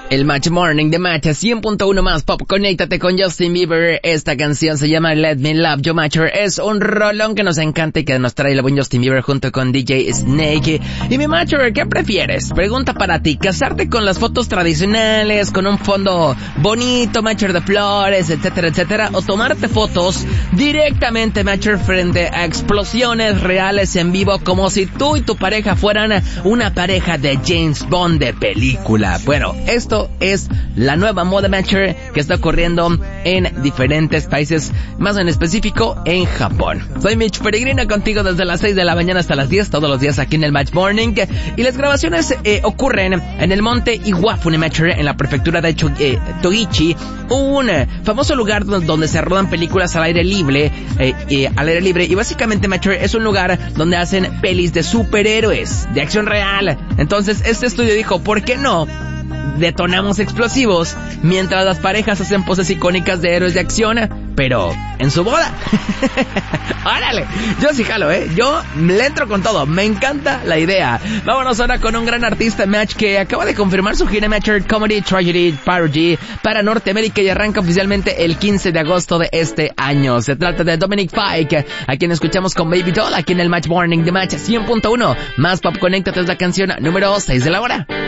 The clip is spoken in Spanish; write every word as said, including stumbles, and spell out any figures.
El Match Morning de Match cien punto uno más pop. Conéctate con Justin Bieber. Esta canción se llama Let Me Love You Matcher. Es un rolón que nos encanta y que nos trae el buen Justin Bieber junto con D J Snake. Y mi Matcher, ¿qué prefieres? Pregunta para ti. ¿Casarte con las fotos tradicionales, con un fondo bonito, Matcher, de flores, etcétera, etcétera? ¿O tomarte fotos directamente, Matcher, frente a explosiones reales en vivo, como si tú y tu pareja fueran una pareja de James Bond de película? Bueno, esto es la nueva moda, Matcher, que está ocurriendo en diferentes países, más en específico en Japón. Soy Mitch Peregrina contigo desde las seis de la mañana hasta las diez, todos los días aquí en el Match Morning. Y las grabaciones eh, ocurren en el monte Iwafune, Matcher, en la prefectura de Cho- eh, Togichi, un eh, famoso lugar donde, donde se rodan películas al aire libre, eh, eh, al aire libre. Y básicamente, Matcher, es un lugar donde hacen pelis de superhéroes, de acción real. Entonces, este estudio dijo, ¿por qué no detonamos explosivos mientras las parejas hacen poses icónicas de héroes de acción, pero en su boda? ¡Órale! Yo sí jalo, ¿eh? Yo le entro con todo. Me encanta la idea. Vámonos ahora con un gran artista, Match, que acaba de confirmar su gira Matcher Comedy, Tragedy, Parody para Norteamérica y arranca oficialmente el quince de agosto de este año. Se trata de Dominic Fike, a quien escuchamos con Baby Doll aquí en el Match Morning de Match cien punto uno. Más pop, conéctate, es la canción número seis de la hora.